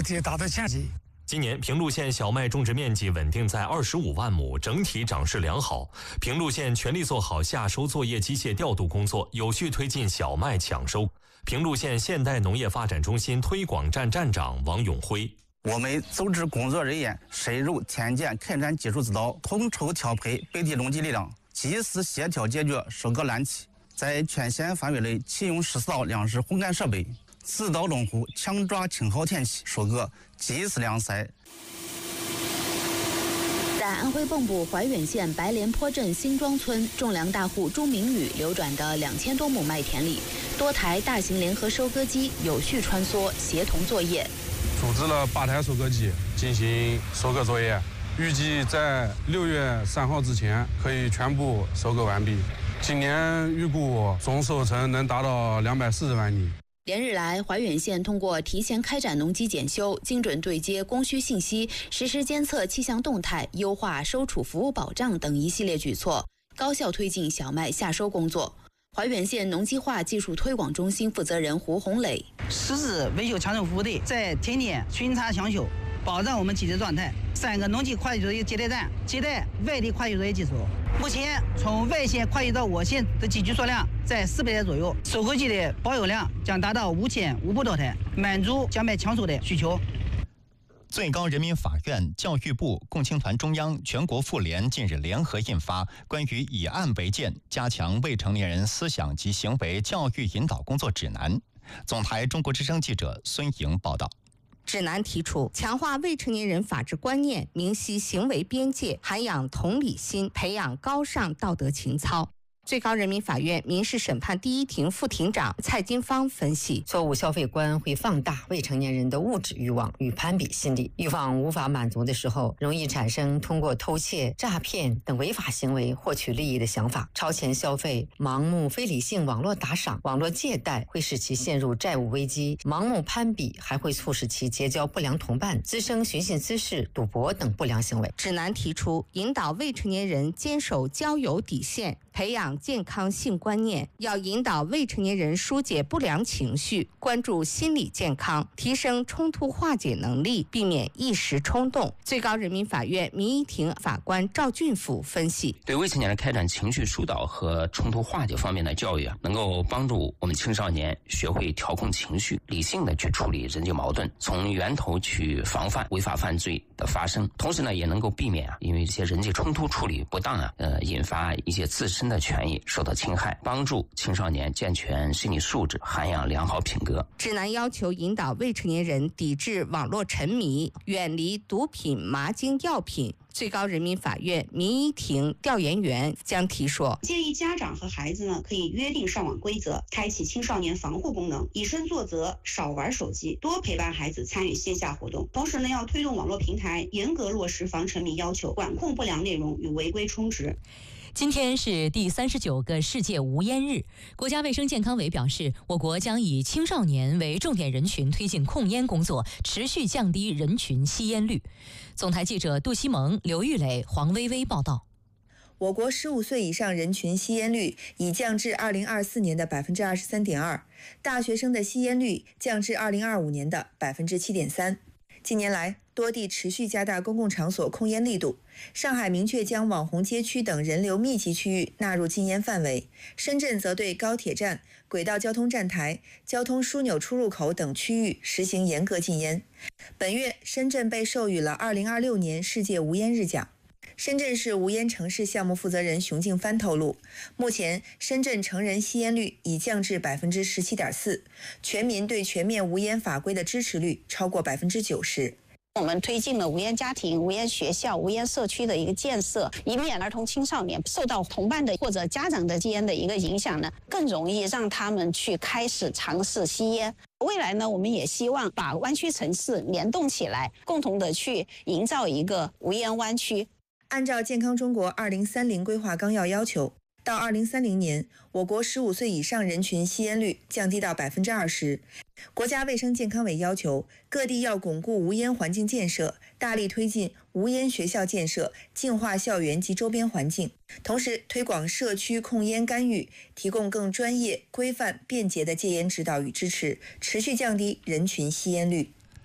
体达到前期。 今年平陆县小麦种植面积稳定在25万亩，整体长势良好。平陆县全力做好夏收作业机械调度工作，有序推进小麦抢收。平陆县现代农业发展中心推广站站长王永辉： 我们组织工作人员深入田间开展技术指导，统筹调配本地农机力量，及时协调解决收割难题。在全县范围内启用14道粮食烘干设备，指导农户强抓晴好天气收割，及时晾晒。 在安徽蚌埠怀远县白莲坡镇新庄村，种粮大户朱明宇流转的2000多亩麦田里，多台大型联合收割机有序穿梭，协同作业。 组织了8台收割机进行收割作业，预计在6月3号之前可以全部收割完毕。今年预估总收成能达到240万粒。 连日来，怀远县通过提前开展农机检修、精准对接供需信息、实时监测气象动态、优化收储服务保障等一系列举措，高效推进小麦夏收工作。怀远县农机化技术推广中心负责人胡红磊： 实时维修抢收服务队在田间巡查抢修，保障我们基地状态。3个农机跨区作业接待站接待外地跨区作业机组。目前从外县跨区到我县的机具数量在400台左右，收割机的保有量将达到5500多台，满足小麦抢收的需求。 最高人民法院、教育部、共青团中央、全国妇联近日联合印发关于以案为鉴，加强未成年人思想及行为教育引导工作指南。总台中国之声记者孙莹报道。 指南提出，强化未成年人法治观念，明晰行为边界，涵养同理心，培养高尚道德情操。最高人民法院民事审判第一庭副庭长蔡金芳分析， 错误消费观会放大未成年人的物质欲望与攀比心理，欲望无法满足的时候，容易产生通过偷窃、诈骗等违法行为获取利益的想法，超前消费、盲目非理性网络打赏、网络借贷会使其陷入债务危机，盲目攀比还会促使其结交不良同伴，滋生寻衅滋事、赌博等不良行为。 指南提出，引导未成年人坚守交友底线，培养健康性观念，要引导未成年人疏解不良情绪，关注心理健康，提升冲突化解能力，避免一时冲动。最高人民法院民一庭法官赵俊甫分析， 对未成年人开展情绪疏导和冲突化解方面的教育能够帮助我们青少年学会调控情绪，理性的去处理人际矛盾，从源头去防范违法犯罪的发生。同时呢，也能够避免因为这些人际冲突处理不当引发一些自身的权益受到侵害，帮助青少年健全心理素质，涵养良好品格。 指南要求引导未成年人抵制网络沉迷，远离毒品、麻精药品。最高人民法院民一庭调研员江提说， 建议家长和孩子呢可以约定上网规则，开启青少年防护功能，以身作则，少玩手机，多陪伴孩子参与线下活动。同时呢，要推动网络平台严格落实防沉迷要求，管控不良内容与违规充值。 今天是第39个世界无烟日，国家卫生健康委表示，我国将以青少年为重点人群推进控烟工作，持续降低人群吸烟率。总台记者杜西蒙、刘玉磊、黄薇薇报道。 我国15岁以上人群吸烟率已降至2024年的23.2%，大学生的吸烟率降至2025年的7.3%。近年来，多地持续加大公共场所控烟力度。上海明确将网红街区等人流密集区域纳入禁烟范围，深圳则对高铁站、轨道交通站台、交通枢纽出入口等区域实行严格禁烟。本月，深圳被授予了2026年世界无烟日奖。深圳市无烟城市项目负责人熊静帆透露，目前深圳成人吸烟率已降至17.4%，全民对全面无烟法规的支持率超过90%。 我们推进了无烟家庭、无烟学校、无烟社区的一个建设，以免儿童青少年受到同伴的或者家长的吸烟的一个影响呢，更容易让他们去开始尝试吸烟。未来呢，我们也希望把湾区城市联动起来，共同的去营造一个无烟湾区。 按照健康中国2030规划纲要要求，到2030年，我国15岁以上人群吸烟率降低到20%。国家卫生健康委要求各地要巩固无烟环境建设，大力推进无烟学校建设，净化校园及周边环境，同时推广社区控烟干预，提供更专业、规范、便捷的戒烟指导与支持，持续降低人群吸烟率。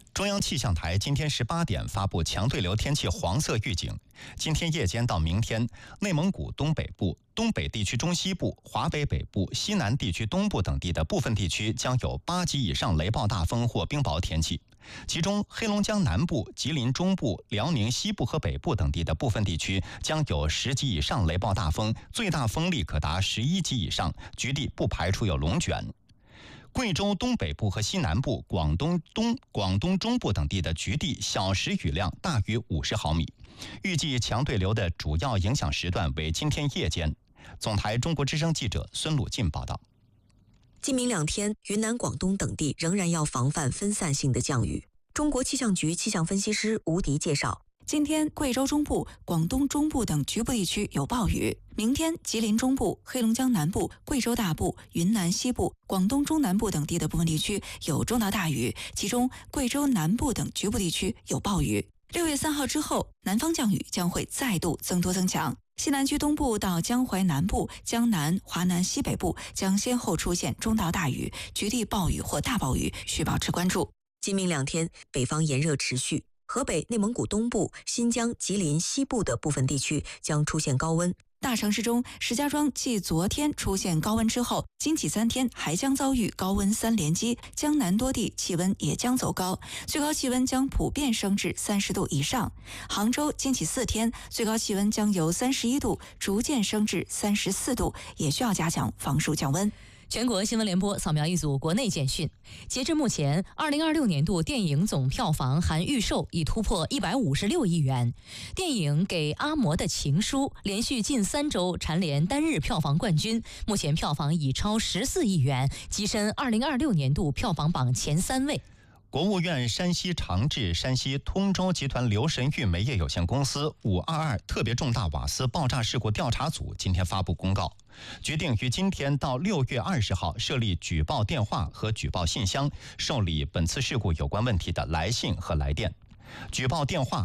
中央气象台今天18点发布强对流天气黄色预警。今天夜间到明天，内蒙古东北部、东北地区中西部、华北北部、西南地区东部等地的部分地区将有8级以上雷暴大风或冰雹天气。其中，黑龙江南部、吉林中部、辽宁西部和北部等地的部分地区将有10级以上雷暴大风，最大风力可达11级以上，局地不排除有龙卷。贵州东北部和西南部、广东中部等地的局地小时雨量大于50毫米。预计强对流的主要影响时段为今天夜间。总台中国之声记者孙鲁进报道。 今明2天，云南、广东等地仍然要防范分散性的降雨。中国气象局气象分析师吴迪介绍， 今天贵州中部、广东中部等局部地区有暴雨，明天吉林中部、黑龙江南部、贵州大部、云南西部、广东中南部等地的部分地区有中到大雨，其中贵州南部等局部地区有暴雨。6月3号之后，南方降雨将会再度增多增强。西南区东部到江淮南部、江南、华南西北部将先后出现中到大雨，局地暴雨或大暴雨，需保持关注。 今明2天，北方炎热持续，河北、内蒙古东部、新疆、吉林西部的部分地区将出现高温。 大城市中，石家庄继昨天出现高温之后，今起3天还将遭遇高温3连击，江南多地气温也将走高，最高气温将普遍升至30度以上。杭州今起4天，最高气温将由31度逐渐升至34度，也需要加强防暑降温。 全国新闻联播扫描一组国内简讯。截至目前，2026年度电影总票房含预售已突破156亿元。电影《给阿嬷的情书》连续近3周蝉联单日票房冠军，目前票房已超14亿元，跻身2026年度票房榜前3位。 国务院山西长治山西通州集团刘神玉煤业有限公司522特别重大瓦斯爆炸事故调查组今天发布公告，决定于今天到6月20号设立举报电话和举报信箱，受理本次事故有关问题的来信和来电。举报电话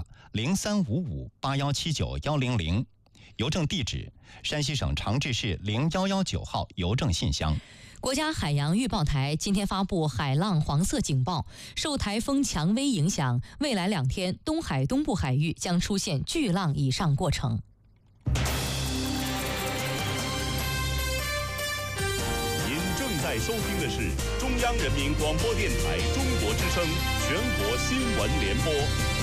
03558179-100，邮政地址山西省长治市0119号邮政信箱。 国家海洋预报台今天发布海浪黄色警报，受台风强威影响，未来2天东海东部海域将出现巨浪以上过程。 您正在收听的是中央人民广播电台中国之声全国新闻联播。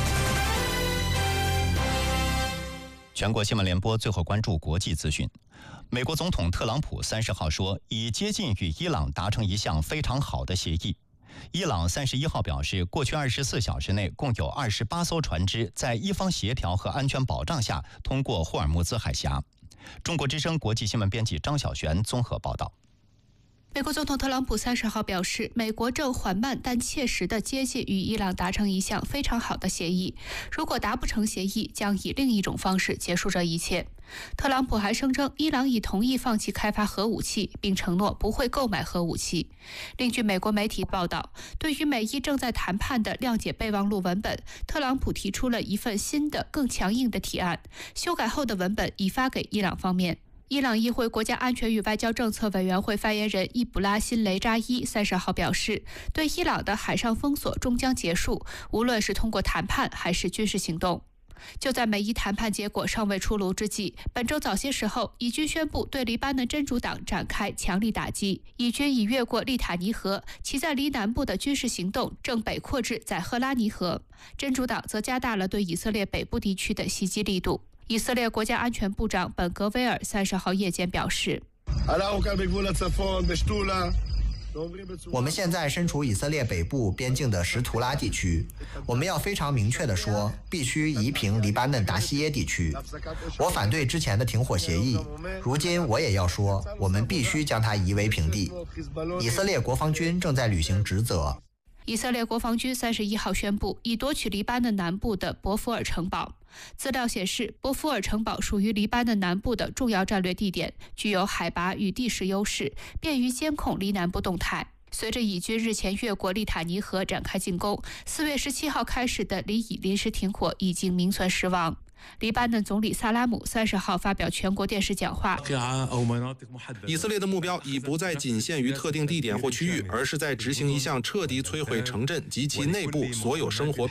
全国新闻联播最后关注国际资讯。美国总统特朗普30号说，已接近与伊朗达成一项非常好的协议。伊朗31号表示，过去24小时内共有28艘船只在伊方协调和安全保障下通过霍尔木兹海峡。中国之声国际新闻编辑张小璇综合报道。 美国总统特朗普30号表示，美国正缓慢但切实地接近与伊朗达成一项非常好的协议。如果达不成协议，将以另一种方式结束这一切。特朗普还声称，伊朗已同意放弃开发核武器，并承诺不会购买核武器。另据美国媒体报道，对于美伊正在谈判的谅解备忘录文本，特朗普提出了一份新的、更强硬的提案，修改后的文本已发给伊朗方面。伊朗议会国家安全与外交政策委员会发言人伊卜拉辛雷扎伊30号表示，对伊朗的海上封锁终将结束，无论是通过谈判还是军事行动。就在美伊谈判结果尚未出炉之际，本周早些时候，以军宣布对黎巴嫩真主党展开强力打击，以军已越过利塔尼河，其在黎南部的军事行动正北扩至在赫拉尼河。真主党则加大了对以色列北部地区的袭击力度。以色列国家安全部长本格威尔30号夜间表示， 我们现在身处以色列北部边境的什图拉地区，我们要非常明确地说，必须夷平黎巴嫩达西耶地区。我反对之前的停火协议，如今我也要说，我们必须将它夷为平地。以色列国防军正在履行职责。 以色列国防军31号宣布，已夺取黎巴嫩南部的伯福尔城堡。资料显示，伯福尔城堡属于黎巴嫩南部的重要战略地点，具有海拔与地势优势，便于监控黎南部动态。随着以军日前越过利塔尼河展开进攻，4月17号开始的黎以临时停火已经名存实亡。 黎巴嫩总理萨拉姆30号发表全国电视讲话。 以色列的目标已不再仅限于特定地点或区域，而是在执行一项彻底摧毁城镇及其内部所有生活